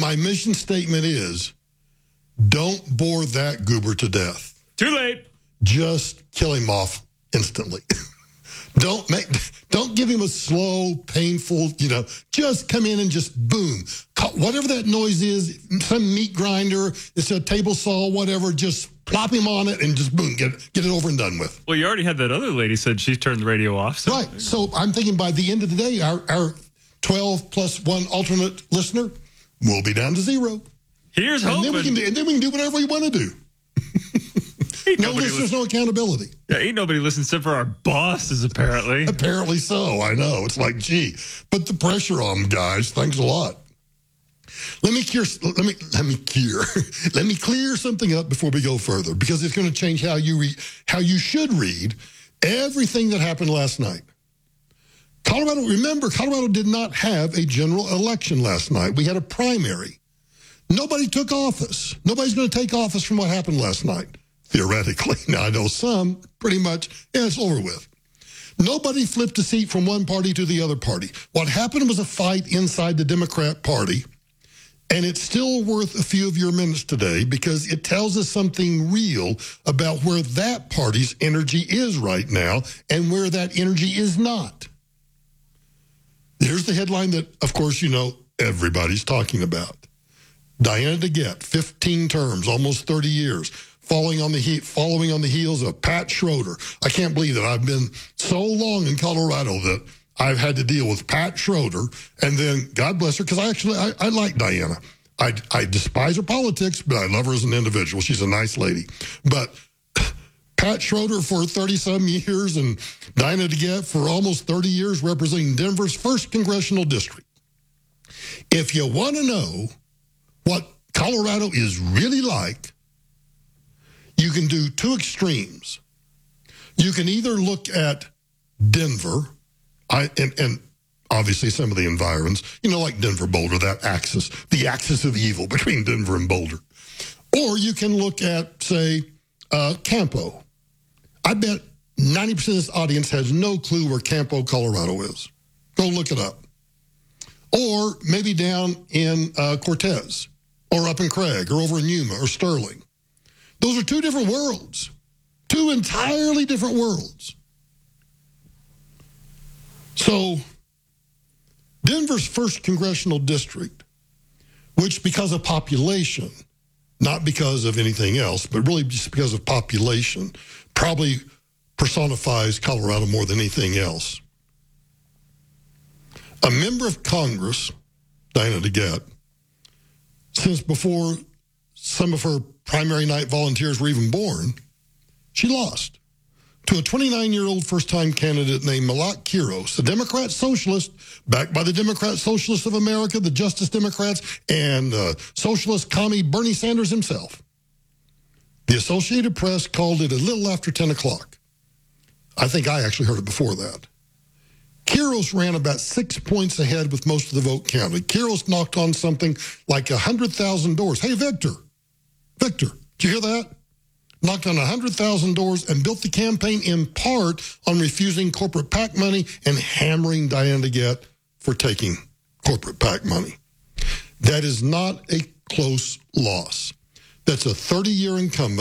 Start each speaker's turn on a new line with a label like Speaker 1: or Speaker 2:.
Speaker 1: my mission statement is, don't bore that goober to death.
Speaker 2: Too late.
Speaker 1: Just kill him off instantly. Don't give him a slow, painful, just come in and just boom. Whatever that noise is, some meat grinder, it's a table saw, whatever, just plop him on it and just boom, get it over and done with.
Speaker 2: Well, you already had that other lady said she turned the radio off. So.
Speaker 1: Right. So I'm thinking by the end of the day, our 12 plus 1 alternate listener will be down to 0.
Speaker 2: Here's hoping.
Speaker 1: And then we can do whatever we want to do. No listeners, no accountability.
Speaker 2: Yeah, ain't nobody listening except for our bosses, apparently.
Speaker 1: Apparently so. I know. It's like, gee, put the pressure on them, guys. Thanks a lot. Let me clear something up before we go further, because it's going to change how you should read everything that happened last night. Colorado did not have a general election last night. We had a primary. Nobody took office. Nobody's going to take office from what happened last night. Theoretically. Now, I know some, pretty much, it's over with. Nobody flipped a seat from one party to the other party. What happened was a fight inside the Democrat Party, and it's still worth a few of your minutes today because it tells us something real about where that party's energy is right now and where that energy is not. Here's the headline that, of course, everybody's talking about. Diana DeGette, 15 terms, almost 30 years. Following on the heels of Pat Schroeder. I can't believe that I've been so long in Colorado that I've had to deal with Pat Schroeder, and then God bless her, because I like Diana. I despise her politics, but I love her as an individual. She's a nice lady. But Pat Schroeder for 30-some years and Diana DeGette for almost 30 years representing Denver's 1st Congressional District. If you want to know what Colorado is really like, you can do 2 extremes. You can either look at Denver, and obviously some of the environs, like Denver, Boulder, that axis, the axis of evil between Denver and Boulder. Or you can look at, say, Campo. I bet 90% of this audience has no clue where Campo, Colorado is. Go look it up. Or maybe down in Cortez, or up in Craig, or over in Yuma, or Sterling. Those are 2 different worlds, 2 entirely different worlds. So Denver's 1st Congressional District, which because of population, not because of anything else, but really just because of population, probably personifies Colorado more than anything else. A member of Congress, Diana DeGette, since before some of her primary night volunteers were even born, she lost to a 29-year-old first-time candidate named Malak Quiros, a Democrat socialist backed by the Democrat Socialists of America, the Justice Democrats, and socialist commie Bernie Sanders himself. The Associated Press called it a little after 10 o'clock. I think I actually heard it before that. Quiros ran about 6 points ahead with most of the vote counted. Quiros knocked on something like 100,000 doors. Hey, Victor, did you hear that? Knocked on 100,000 doors and built the campaign in part on refusing corporate PAC money and hammering Diana DeGette for taking corporate PAC money. That is not a close loss. That's a 30-year incumbent